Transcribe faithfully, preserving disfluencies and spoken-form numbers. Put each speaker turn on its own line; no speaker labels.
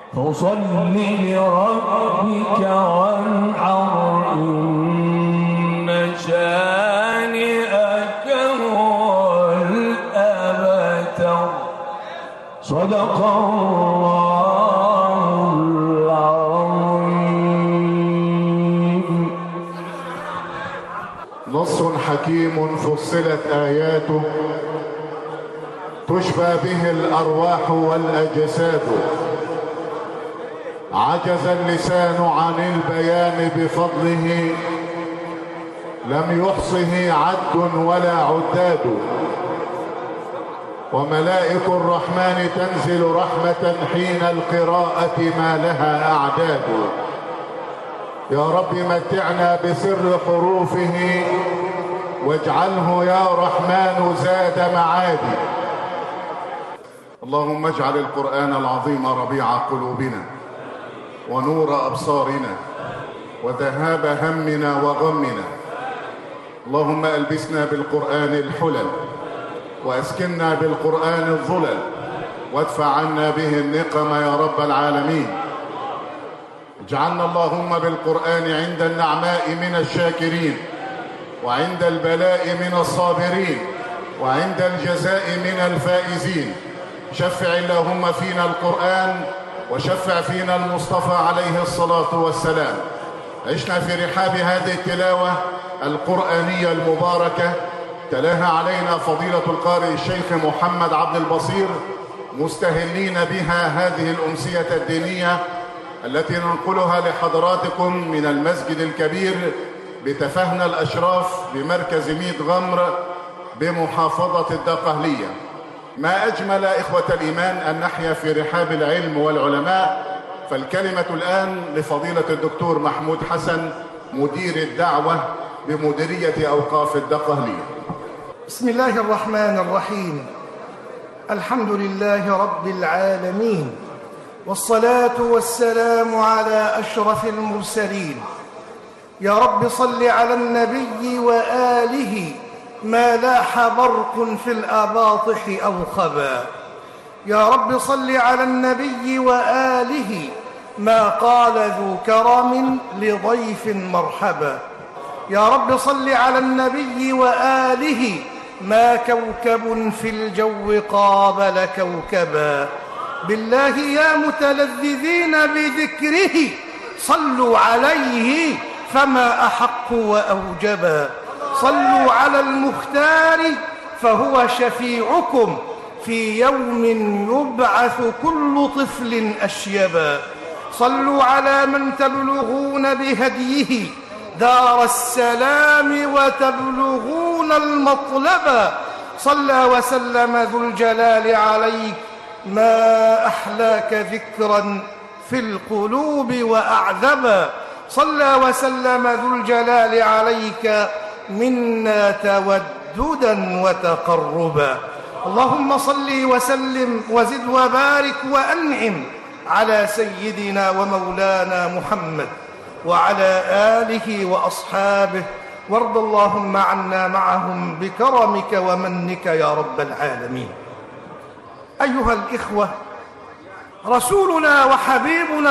فصل لربك وانحر إن شانئك هو الأبتر. صدق الله العظيم.
نص حكيم فصلت آياته تشفى به الأرواح والأجساد. عجز اللسان عن البيان بفضله، لم يحصه عد ولا عداد. وملائك الرحمن تنزل رحمة حين القراءة ما لها أعداد. يا رب متعنا بسر حروفه واجعله يا رحمن زاد معادي. اللهم اجعل القرآن العظيم ربيع قلوبنا ونور أبصارنا وذهاب همنا وغمنا. اللهم ألبسنا بالقرآن الحلل وأسكننا بالقرآن الظلل وادفع عنا به النقم يا رب العالمين. اجعلنا اللهم بالقرآن عند النعماء من الشاكرين، وعند البلاء من الصابرين، وعند الجزاء من الفائزين. شفع اللهم فينا القرآن وشفع فينا المصطفى عليه الصلاة والسلام. عشنا في رحاب هذه التلاوة القرآنية المباركة تلاها علينا فضيلة القارئ الشيخ محمد عبد البصير، مستهلين بها هذه الأمسية الدينية التي ننقلها لحضراتكم من المسجد الكبير بتفاهنا الأشراف بمركز ميت غمر بمحافظة الدقهلية. ما أجمل إخوة الإيمان أن نحيا في رحاب العلم والعلماء. فالكلمة الآن لفضيلة الدكتور محمود حسن مدير الدعوة بمديرية أوقاف الدقهلية.
بسم الله الرحمن الرحيم. الحمد لله رب العالمين، والصلاة والسلام على أشرف المرسلين. يا رب صل على النبي وآله ما لاح برق في الأباطح أو خبا. يا رب صل على النبي وآله ما قال ذو كرم لضيف مرحبا. يا رب صل على النبي وآله ما كوكب في الجو قابل كوكبا. بالله يا متلذذين بذكره صلوا عليه فما أحق وأوجبا. صلوا على المختار فهو شفيعكم في يوم يبعث كل طفل أشيبا. صلوا على من تبلغون بهديه دار السلام وتبلغون المطلبا. صلى وسلم ذو الجلال عليك ما أحلاك ذكرا في القلوب وأعذبا. صلى وسلم ذو الجلال عليك منا توددا وتقربا. اللهم صل وسلم وزد وبارك وأنعم على سيدنا ومولانا محمد وعلى آله وأصحابه، وارض اللهم عنا معهم بكرمك ومنك يا رب العالمين. أيها الإخوة، رسولنا وحبيبنا